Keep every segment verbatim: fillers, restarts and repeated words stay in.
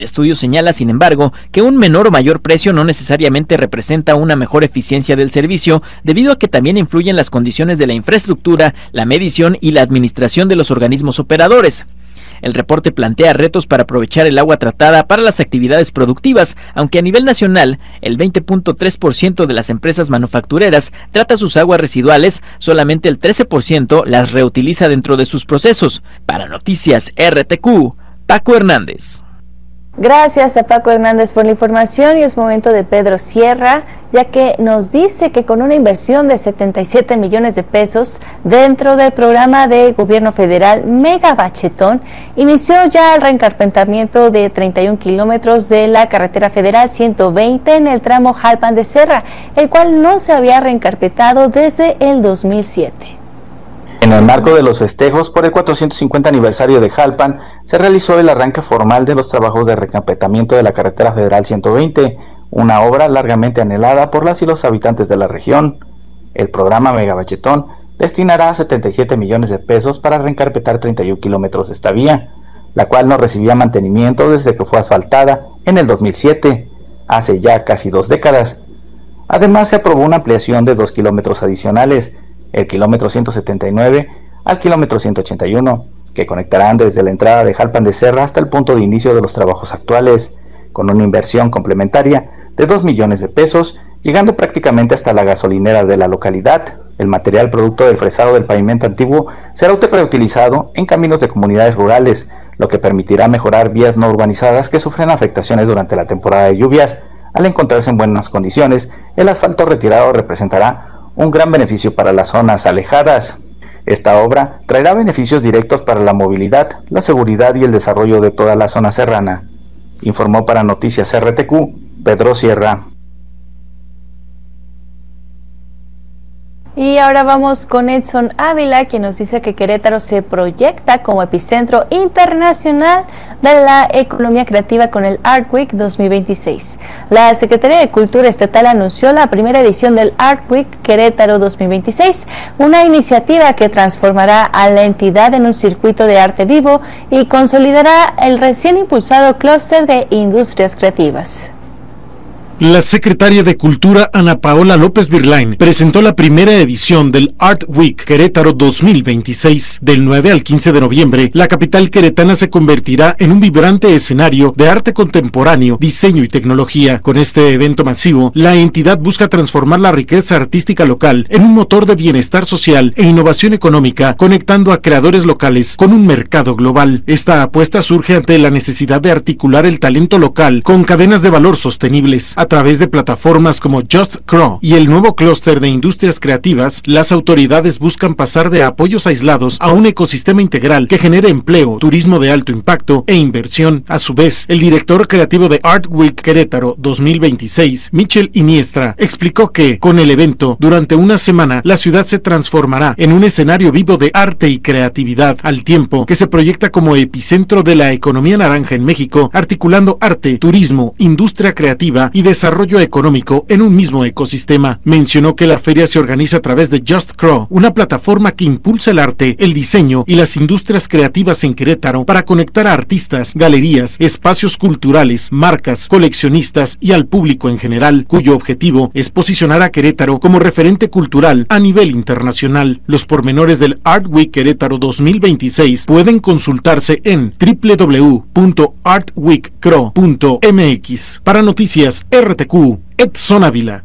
El estudio señala, sin embargo, que un menor o mayor precio no necesariamente representa una mejor eficiencia del servicio, debido a que también influyen las condiciones de la infraestructura, la medición y la administración de los organismos operadores. El reporte plantea retos para aprovechar el agua tratada para las actividades productivas, aunque a nivel nacional, el veinte punto tres por ciento de las empresas manufactureras trata sus aguas residuales, solamente el trece por ciento las reutiliza dentro de sus procesos. Para Noticias R T Q, Paco Hernández. Gracias a Paco Hernández por la información y es momento de Pedro Sierra, ya que nos dice que con una inversión de setenta y siete millones de pesos dentro del programa de gobierno federal Mega Bachetón, inició ya el reencarpetamiento de treinta y un kilómetros de la carretera federal ciento veinte en el tramo Jalpan de Serra, el cual no se había reencarpetado desde el dos mil siete. En el marco de los festejos por el cuatrocientos cincuenta aniversario de Jalpan, se realizó el arranque formal de los trabajos de reencarpetamiento de la carretera federal ciento veinte, una obra largamente anhelada por las y los habitantes de la región. El programa Mega Bachetón destinará setenta y siete millones de pesos para reencarpetar treinta y un kilómetros de esta vía, la cual no recibía mantenimiento desde que fue asfaltada en el dos mil siete, hace ya casi dos décadas. Además, se aprobó una ampliación de dos kilómetros adicionales, el kilómetro ciento setenta y nueve al kilómetro ciento ochenta y uno, que conectarán desde la entrada de Jalpan de Serra hasta el punto de inicio de los trabajos actuales, con una inversión complementaria de dos millones de pesos, llegando prácticamente hasta la gasolinera de la localidad. El material producto del fresado del pavimento antiguo será reutilizado en caminos de comunidades rurales, lo que permitirá mejorar vías no urbanizadas que sufren afectaciones durante la temporada de lluvias. Al encontrarse en buenas condiciones, el asfalto retirado representará un gran beneficio para las zonas alejadas. Esta obra traerá beneficios directos para la movilidad, la seguridad y el desarrollo de toda la zona serrana. Informó para Noticias R T Q, Pedro Sierra. Y ahora vamos con Edson Ávila, quien nos dice que Querétaro se proyecta como epicentro internacional de la economía creativa con el Art Week dos mil veintiséis. La Secretaría de Cultura Estatal anunció la primera edición del Art Week Querétaro dos mil veintiséis, una iniciativa que transformará a la entidad en un circuito de arte vivo y consolidará el recién impulsado clúster de industrias creativas. La secretaria de Cultura, Ana Paola López Virlain, presentó la primera edición del Art Week Querétaro dos mil veintiséis. Del nueve al quince de noviembre, la capital queretana se convertirá en un vibrante escenario de arte contemporáneo, diseño y tecnología. Con este evento masivo, la entidad busca transformar la riqueza artística local en un motor de bienestar social e innovación económica, conectando a creadores locales con un mercado global. Esta apuesta surge ante la necesidad de articular el talento local con cadenas de valor sostenibles. A través de plataformas como Just Crow y el nuevo clúster de industrias creativas, las autoridades buscan pasar de apoyos aislados a un ecosistema integral que genere empleo, turismo de alto impacto e inversión. A su vez, el director creativo de Art Week Querétaro dos mil veintiséis, Michel Iniestra, explicó que, con el evento, durante una semana, la ciudad se transformará en un escenario vivo de arte y creatividad, al tiempo que se proyecta como epicentro de la economía naranja en México, articulando arte, turismo, industria creativa y desarrollo desarrollo económico en un mismo ecosistema. Mencionó que la feria se organiza a través de Just Crow, una plataforma que impulsa el arte, el diseño y las industrias creativas en Querétaro para conectar a artistas, galerías, espacios culturales, marcas, coleccionistas y al público en general, cuyo objetivo es posicionar a Querétaro como referente cultural a nivel internacional. Los pormenores del Art Week Querétaro dos mil veintiséis pueden consultarse en doble u doble u doble u punto art week crow punto m x. Para Noticias R T Q, Edson Ávila.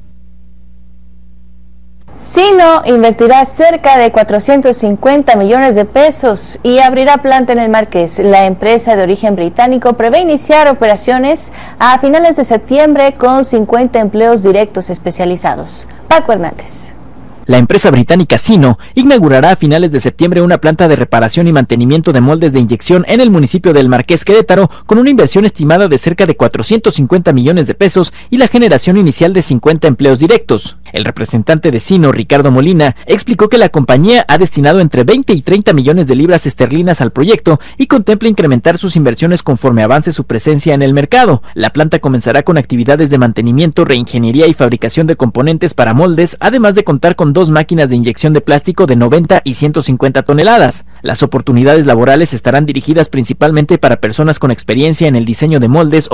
Sino invertirá cerca de cuatrocientos cincuenta millones de pesos y abrirá planta en el Marqués. La empresa de origen británico prevé iniciar operaciones a finales de septiembre con cincuenta empleos directos especializados. Paco Hernández. La empresa británica Sino inaugurará a finales de septiembre una planta de reparación y mantenimiento de moldes de inyección en el municipio del Marqués Querétaro, con una inversión estimada de cerca de cuatrocientos cincuenta millones de pesos y la generación inicial de cincuenta empleos directos. El representante de Sino, Ricardo Molina, explicó que la compañía ha destinado entre veinte y treinta millones de libras esterlinas al proyecto y contempla incrementar sus inversiones conforme avance su presencia en el mercado. La planta comenzará con actividades de mantenimiento, reingeniería y fabricación de componentes para moldes, además de contar con dos máquinas de inyección de plástico de noventa y ciento cincuenta toneladas. Las oportunidades laborales estarán dirigidas principalmente para personas con experiencia en el diseño de moldes